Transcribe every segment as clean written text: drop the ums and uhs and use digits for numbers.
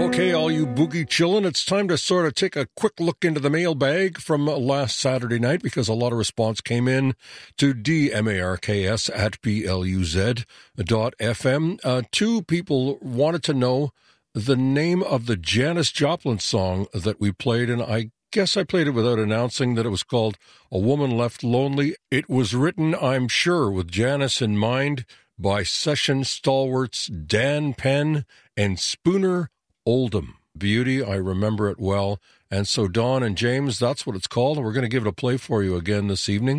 Okay, all you boogie chillin', it's time to sort of take a quick look into the mailbag from last Saturday night because a lot of response came in to dmarks@bluz.fm. Two people wanted to know the name of the Janis Joplin song that we played, and I guess I played it without announcing that it was called A Woman Left Lonely. It was written, I'm sure, with Janis in mind by session stalwarts Dan Penn and Spooner Oldham. Beauty, I remember it well. And so, Don and James, that's what it's called, and we're going to give it a play for you again this evening.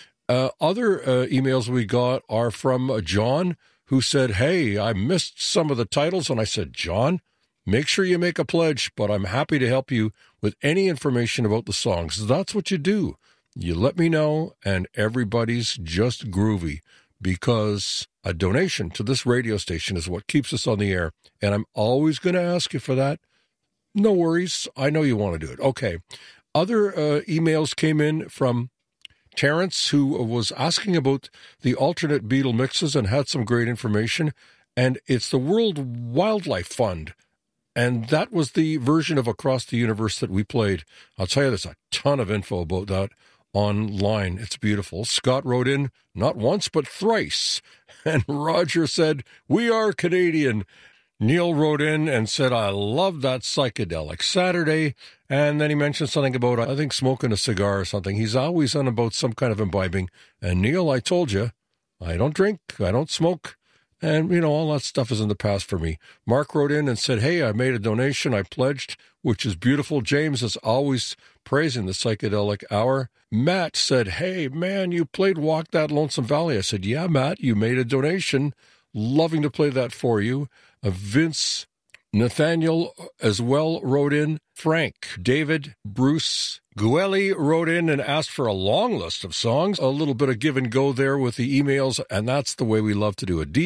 Other emails we got are from John, who said, hey, I missed some of the titles, and I said, John, make sure you make a pledge, but I'm happy to help you with any information about the songs. That's what you do. You let me know, and everybody's just groovy, because a donation to this radio station is what keeps us on the air, and I'm always going to ask you for that. No worries. I know you want to do it. Okay. Other emails came in from Terrence, who was asking about the alternate Beatle mixes and had some great information, and it's the World Wildlife Fund, and that was the version of Across the Universe that we played. I'll tell you, there's a ton of info about that online. It's beautiful. Scott wrote in, not once, but thrice. And Roger said, we are Canadian. Neil wrote in and said, I love that psychedelic Saturday. And then he mentioned something about, I think, smoking a cigar or something. He's always on about some kind of imbibing. And Neil, I told you, I don't drink, I don't smoke. And, you know, all that stuff is in the past for me. Mark wrote in and said, hey, I made a donation, I pledged, which is beautiful. James is always praising the psychedelic hour. Matt said, hey, man, you played Walk That Lonesome Valley. I said, yeah, Matt, you made a donation. Loving to play that for you. Vince Nathaniel as well wrote in. Frank, David, Bruce, Gueli wrote in and asked for a long list of songs. A little bit of give and go there with the emails, and that's the way we love to do it.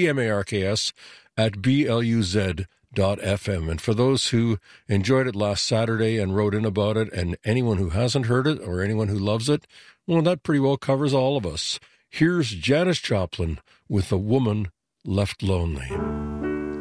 DMARKS@BLUZ.FM. And for those who enjoyed it last Saturday and wrote in about it, and anyone who hasn't heard it or anyone who loves it, well, that pretty well covers all of us. Here's Janis Joplin with A Woman Left Lonely.